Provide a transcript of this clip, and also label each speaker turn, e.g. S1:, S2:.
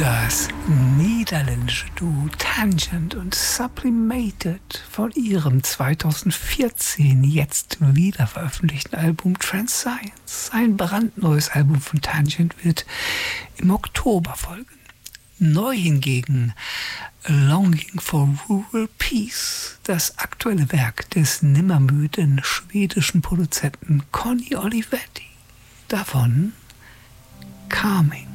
S1: Das niederländische Duo Tangent und Sublimated von ihrem 2014 jetzt wieder veröffentlichten Album Transscience. Ein brandneues Album von Tangent wird im Oktober folgen. Neu hingegen Longing for Rural Peace, das aktuelle Werk des nimmermüden schwedischen Produzenten Conny Olivetti. Davon Calming.